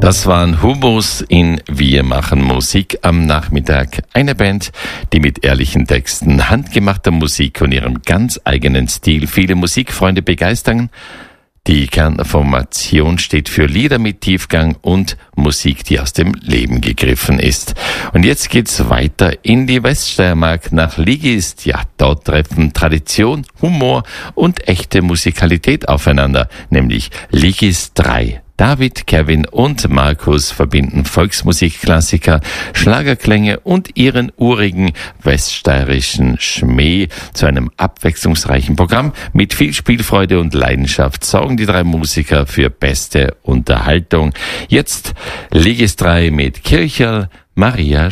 Das waren Hummus in Wir machen Musik am Nachmittag. Eine Band, die mit ehrlichen Texten, handgemachter Musik und ihrem ganz eigenen Stil viele Musikfreunde begeistern. Die Kernformation steht für Lieder mit Tiefgang und Musik, die aus dem Leben gegriffen ist. Und jetzt geht's weiter in die Weststeiermark nach Ligist. Ja, dort treffen Tradition, Humor und echte Musikalität aufeinander, nämlich Ligist 3. David, Kevin und Markus verbinden Volksmusikklassiker, Schlagerklänge und ihren urigen weststeirischen Schmäh zu einem abwechslungsreichen Programm. Mit viel Spielfreude und Leidenschaft sorgen die drei Musiker für beste Unterhaltung. Jetzt Ligist 3 mit Kircherl, Maria